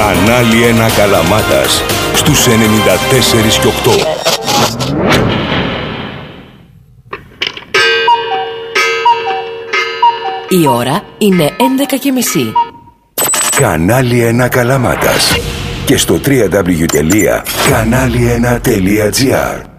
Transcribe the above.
Κανάλι 1 Καλαμάτας στους 94 και 8. Η ώρα είναι 11:30. Κανάλι 1 Καλαμάτας και στο www.kanali1.gr.